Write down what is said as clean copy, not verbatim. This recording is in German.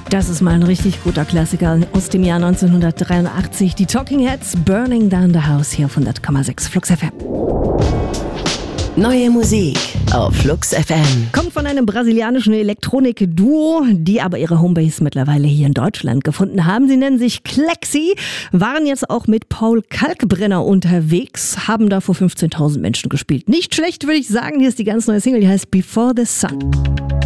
Das ist mal ein richtig guter Klassiker aus dem Jahr 1983. Die Talking Heads, Burning Down the House hier auf 100,6 Flux FM. Neue Musik auf Flux FM. Kommt von einem brasilianischen Elektronik-Duo, die aber ihre Homebase mittlerweile hier in Deutschland gefunden haben. Sie nennen sich Klexi, waren jetzt auch mit Paul Kalkbrenner unterwegs, haben da vor 15.000 Menschen gespielt. Nicht schlecht, würde ich sagen. Hier ist die ganz neue Single, die heißt Before the Sun.